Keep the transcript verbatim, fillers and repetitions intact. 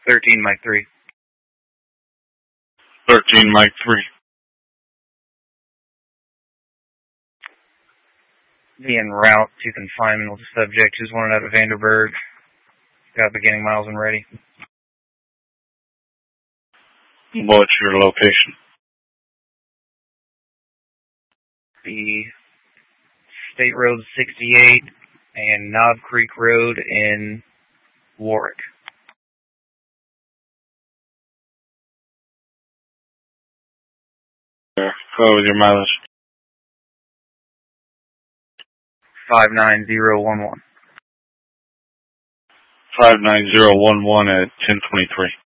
thirteen Mike three. thirteen Mike three. Be en route to confinement with the subject who's wanted out of Vanderburg. Got beginning miles and ready. What's your location? The State Road sixty-eight and Knob Creek Road in Warwick. What was your mileage? five nine zero one one. five nine zero one one at ten twenty-three.